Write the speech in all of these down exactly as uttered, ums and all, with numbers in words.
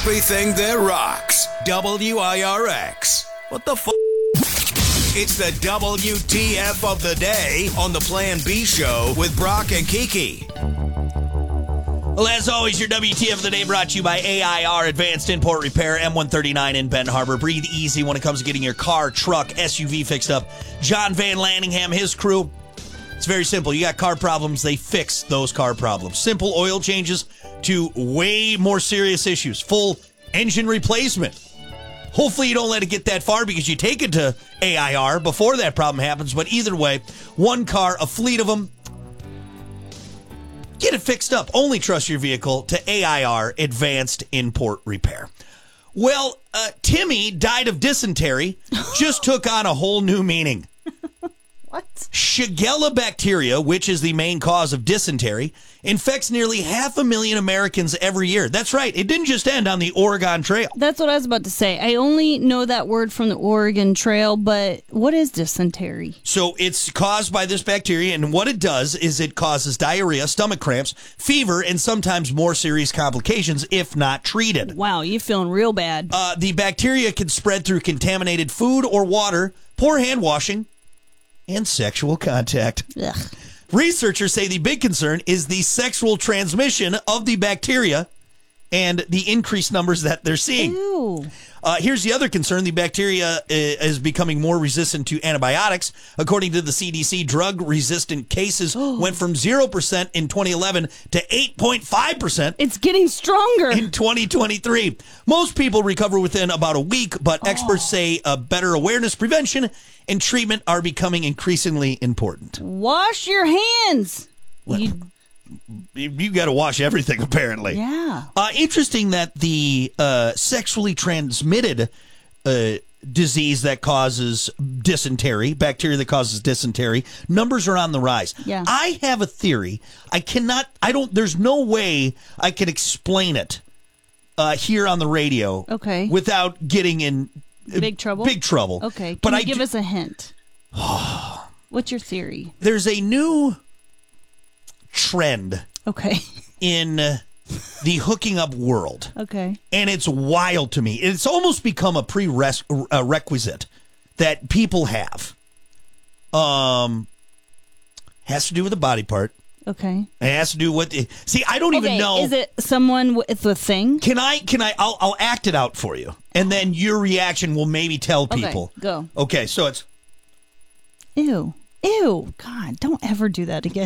Everything that rocks. W I R X. What the f***? It's the W T F of the day on the Plan B show with Brock and Kiki. Well, as always, your W T F of the day brought to you by A I R Advanced Import Repair, M one thirty-nine in Benton Harbor. Breathe easy when it comes to getting your car, truck, S U V fixed up. John Van Lanningham, his crew. It's very simple. You got car problems, they fix those car problems. Simple oil changes to way more serious issues. Full engine replacement. Hopefully you don't let it get that far because you take it to A I R before that problem happens. But either way, one car, a fleet of them. Get it fixed up. Only trust your vehicle to A I R Advanced Import Repair. Well, uh, Timmy died of dysentery. Just took on a whole new meaning. What? Shigella bacteria, which is the main cause of dysentery, infects nearly half a million Americans every year. That's right. It didn't just end on the Oregon Trail. That's what I was about to say. I only know that word from the Oregon Trail, but what is dysentery? So it's caused by this bacteria, and what it does is it causes diarrhea, stomach cramps, fever, and sometimes more serious complications if not treated. Wow, you're feeling real bad. Uh, the bacteria can spread through contaminated food or water, poor hand washing, and sexual contact. Ugh. Researchers say the big concern is the sexual transmission of the bacteria and the increased numbers that they're seeing. Ew. Uh, here's the other concern. The bacteria is becoming more resistant to antibiotics. According to the C D C, drug-resistant cases went from zero percent in twenty eleven to eight point five percent. It's getting stronger. In twenty twenty-three. Most people recover within about a week, but oh. experts say uh, better awareness, prevention, and treatment are becoming increasingly important. Wash your hands. Well, you you got to wash everything, apparently. Yeah. Uh, interesting that the uh, sexually transmitted uh, disease that causes dysentery, bacteria that causes dysentery, numbers are on the rise. Yeah. I have a theory. I cannot, I don't, there's no way I can explain it uh, here on the radio. Okay. Without getting in uh, big trouble. Big trouble. Okay. Can but you I give do, us a hint? What's your theory? There's a new trend okay in uh, the hooking up world. Okay. And it's wild to me. It's almost become a prerequisite that people have. Um has to do with a body part. Okay. It has to do with see I don't okay, even know. Is it someone with a thing? Can I can I I'll I'll act it out for you. And then your reaction will maybe tell people. Okay, go. Okay, so it's Ew. Ew. God, don't ever do that again.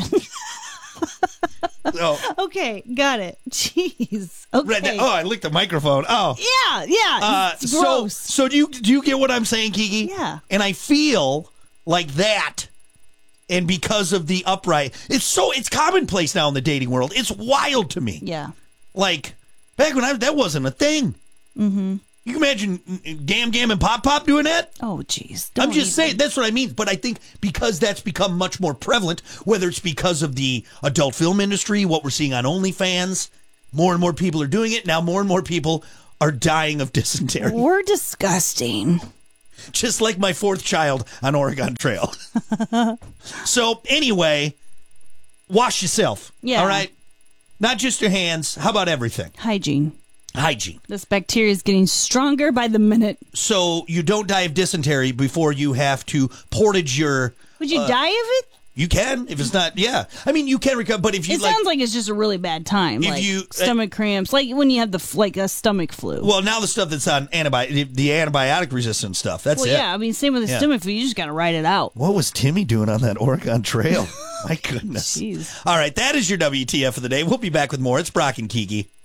Oh. Okay, got it. Jeez. Okay. Oh, I licked the microphone. Oh. Yeah, yeah. Uh, it's so, gross. so do you do you get what I'm saying, Kiki? Yeah. And I feel like that, and because of the upright, it's so it's commonplace now in the dating world. It's wild to me. Yeah. Like back when I that wasn't a thing. Mm-hmm. You can imagine Gam Gam and Pop Pop doing that? Oh, jeez. I'm just even. saying, that's what I mean. But I think because that's become much more prevalent, whether it's because of the adult film industry, what we're seeing on OnlyFans, more and more people are doing it. Now more and more people are dying of dysentery. We're disgusting. Just like my fourth child on Oregon Trail. So anyway, wash yourself. Yeah. All right? Not just your hands. How about everything? Hygiene. Hygiene. This bacteria is getting stronger by the minute. So you don't die of dysentery before you have to portage your... Would you uh, die of it? You can, if it's not, yeah. I mean, you can recover, but if you It like... sounds like it's just a really bad time. If Like you- stomach cramps. Like when you have the, f- like a stomach flu. Well, now the stuff that's on antibiotic, the antibiotic resistant stuff, that's well, it. yeah, I mean, same with the Yeah. stomach flu. You just got to ride it out. What was Timmy doing on that Oregon Trail? My goodness. Jeez. All right, that is your W T F of the day. We'll be back with more. It's Brock and Kiki.